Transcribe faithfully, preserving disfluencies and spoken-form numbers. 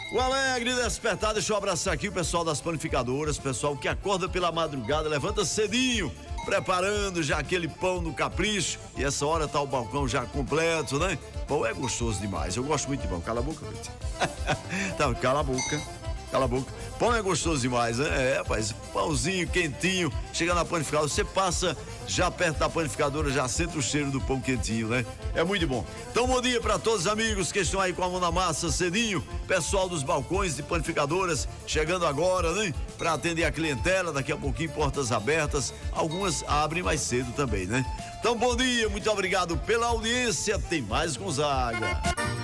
O Alegre Despertar, deixa eu abraçar aqui o pessoal das panificadoras, pessoal que acorda pela madrugada, levanta cedinho, preparando já aquele pão no capricho, e essa hora tá o balcão já completo, né? Pão é gostoso demais, eu gosto muito de pão. Cala a boca, gente. Tá, cala a boca, cala a boca. Pão é gostoso demais, né? É, rapaz, pãozinho quentinho, chega na panificadora, você passa já perto da panificadora, já sente o cheiro do pão quentinho, né? É muito bom. Então, bom dia para todos os amigos que estão aí com a mão na massa cedinho, pessoal dos balcões de panificadoras, chegando agora, né? Para atender a clientela, daqui a pouquinho portas abertas, algumas abrem mais cedo também, né? Então, bom dia, muito obrigado pela audiência, tem mais Gonzaga.